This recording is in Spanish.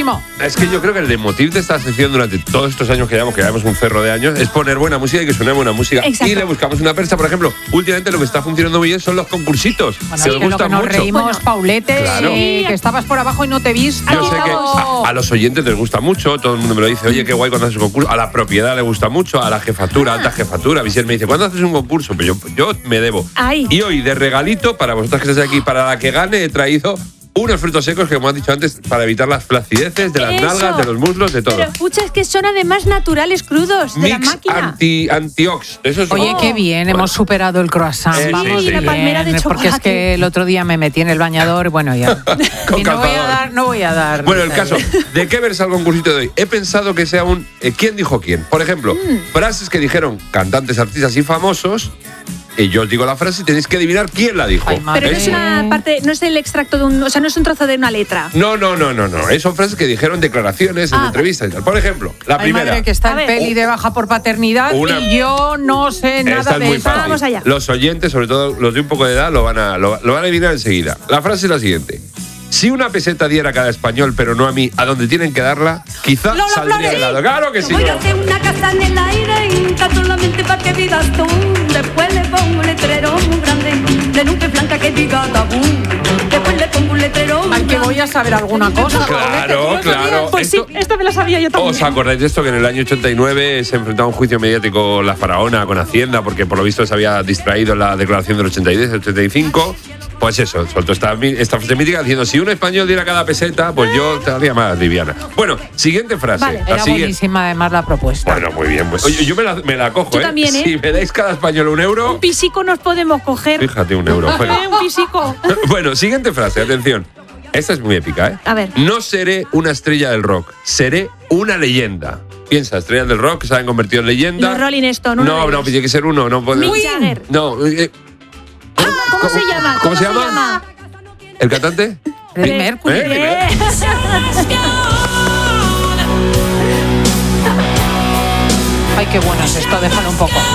buenísimo. Es que yo creo que el leitmotiv de esta sección durante todos estos años que llevamos un ferro de años, es poner buena música y que suene buena música. Exacto. Y le buscamos una percha, por ejemplo. Últimamente lo que está funcionando muy bien son los concursitos. Bueno, que es os que lo que gustan nos mucho. reímos, Paulete, Claro. que estabas por abajo y no te he visto. Yo sé que a los oyentes les gusta mucho, todo el mundo me lo dice, oye, qué guay cuando haces un concurso. A la propiedad le gusta mucho, a la jefatura, alta jefatura. Visier me dice, ¿cuándo haces un concurso? Pues yo me debo. Ay. Y hoy, de regalito, para vosotras que estáis aquí, para la que gane, he traído unos frutos secos que, como han dicho antes, para evitar las flacideces de las Eso. nalgas, de los muslos, de todo. Pero escucha, es que son además naturales crudos de la Mix máquina. antiox. Eso es Oye, qué bien, hemos superado el croissant. Sí, Vamos sí, bien, sí. La palmera de porque es chocolate. que el otro día me metí en el bañador, bueno, ya. Con Y no voy a calzador. dar. Bueno, el caso, ¿de qué versa el concursito de hoy? He pensado que sea un ¿quién dijo quién? Por ejemplo, frases que dijeron cantantes, artistas y famosos, y yo os digo la frase y tenéis que adivinar quién la dijo. Ay, madre. Pero no es una parte, no es el extracto de un, o sea, no es un trozo de una letra. No. Son frases que dijeron declaraciones en Ah, entrevistas y tal. Por ejemplo, la Ay, primera. madre, que está A el ver. peli de baja por paternidad Una- y yo no sé Esta nada es de muy eso. fácil. Vamos allá. Los oyentes, sobre todo los de un poco de edad, lo van a adivinar enseguida. La frase es la siguiente. Si una peseta diera a cada español, pero no a mí, a donde tienen que darla, quizá Lola saldría Flores. de lado. ¡Claro que sí! Voy a hacer una casa en el aire y canto solamente para que vivas tú. Después le pongo un letrero muy grande de nube blanca que diga tabú. Después le pongo un letrero muy Ay, que voy a saber alguna cosa. Claro, claro. Pues sí, Esto- esta me la sabía yo también. ¿Os acordáis de esto? Que en el año 89 se enfrentaba a un juicio mediático la faraona con Hacienda, porque por lo visto se había distraído en la declaración del 83, del 85. Pues eso, soltó esta frase mítica diciendo, si un español diera cada peseta, pues yo te haría más liviana. Bueno, siguiente frase. Vale. La Era siguiente. buenísima además la propuesta. Bueno, muy bien. Pues, oye, yo me la cojo, Yo también, ¿eh? Si me dais cada español un euro, Un pisico nos podemos coger. fíjate, un euro. Bueno. Un pisico. Bueno, siguiente frase, atención. Esta es muy épica, ¿eh? A ver. No seré una estrella del rock, seré una leyenda. Piensa, estrellas del rock que se han convertido en leyenda. Los Rolling Stone, uno de No, ellos. tiene que ser uno. No puede. Mick Jagger. No. ¿Cómo se llama? ¿Cómo se llama? ¿El cantante? Freddie Mercury. ¿Eh? Ay, qué bueno es esto, déjalo un poco.